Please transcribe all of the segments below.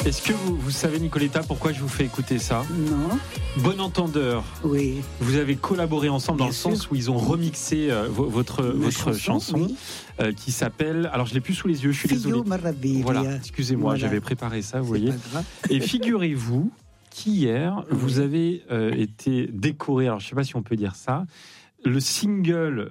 Est-ce que vous savez, Nicoletta, pourquoi je vous fais écouter ça ? Non. Bon entendeur. Oui. Vous avez collaboré ensemble dans le sens où ils ont remixé votre chanson oui. Qui s'appelle... Alors, je l'ai plus sous les yeux, je suis désolé. Voilà, excusez-moi, voilà. J'avais préparé ça, vous voyez. Et figurez-vous qu'hier, vous avez été décoré, alors je ne sais pas si on peut dire ça, le single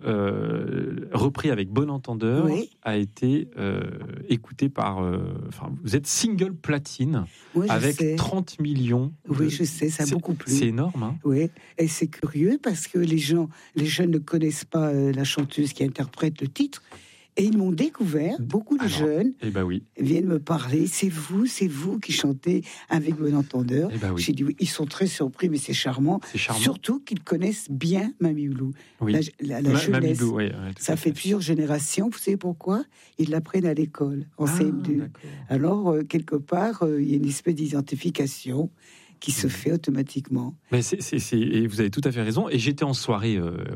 repris avec Bon Entendeur a été écouté par... vous êtes single platine avec 30 millions. Oui, je sais, ça a beaucoup plu. C'est énorme. Hein, oui, et c'est curieux parce que les jeunes ne connaissent pas la chanteuse qui interprète le titre. Et ils m'ont découvert, beaucoup de jeunes viennent me parler, c'est vous qui chantez avec Bon Entendeur. J'ai dit oui, ils sont très surpris, mais c'est charmant. Surtout qu'ils connaissent bien Mamie Blue. Oui. La jeunesse, Blue, ça fait plusieurs générations, vous savez pourquoi ? Ils l'apprennent à l'école, en CM2. D'accord. Alors, quelque part, il y a une espèce d'identification qui se fait automatiquement. Mais et vous avez tout à fait raison. Et j'étais en soirée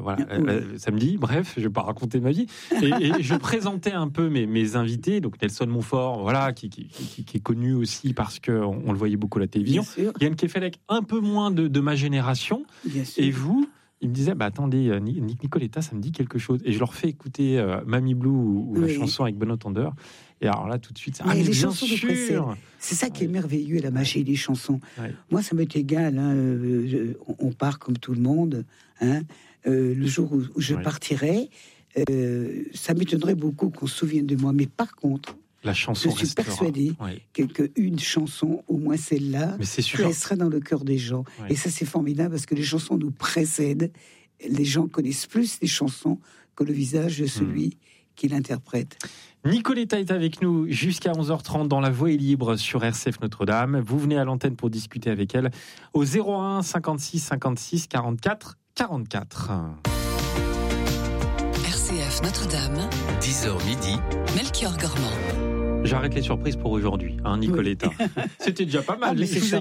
samedi, bref, je ne vais pas raconter ma vie. Et je présentais un peu mes invités, donc Nelson Montfort, qui est connu aussi parce qu'on le voyait beaucoup à la télévision. Yann Kefelec, un peu moins de ma génération. Et vous, il me disait, attendez, Nicoletta, ça me dit quelque chose. Et je leur fais écouter Mamie Blue ou la chanson avec Bon Entendeur. Et alors là, tout de suite, les chansons de précèdent. C'est ça qui est merveilleux, la magie des chansons. Moi, ça m'est égal. On part comme tout le monde. Le jour où je partirai, ça m'étonnerait beaucoup qu'on se souvienne de moi. Mais par contre, la chanson je suis persuadée qu'une chanson, au moins celle-là, restera dans le cœur des gens. Et ça, c'est formidable parce que les chansons nous précèdent. Les gens connaissent plus les chansons que le visage de celui qui l'interprète. Nicoletta est avec nous jusqu'à 11h30 dans La Voix est libre sur RCF Notre-Dame. Vous venez à l'antenne pour discuter avec elle au 01 56 56 44 44. RCF Notre-Dame, 10h midi, Melchior Gormand. J'arrête les surprises pour aujourd'hui, Nicoletta. C'était déjà pas mal.